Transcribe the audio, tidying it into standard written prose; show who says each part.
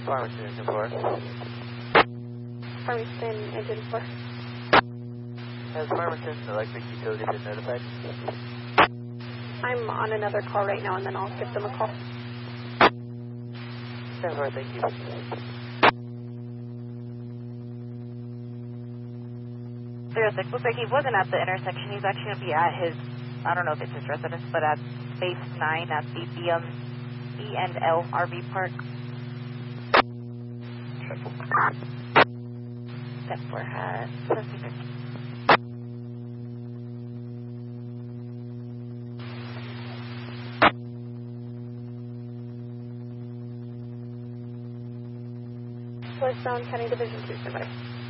Speaker 1: Farmington, Engine 4.
Speaker 2: Farmington, Engine 4.
Speaker 1: Has Farmington Electric Utility been notified?
Speaker 2: I'm on another call right now, and then I'll give them a call.
Speaker 1: 10-4, thank you.
Speaker 3: 06, looks like he wasn't at the intersection. He's actually going to be at his, I don't know if it's his residence, but at Space 9 at the B&L RV Park. 10-4 hat, 17.
Speaker 2: Westbound County Division 2, somebody.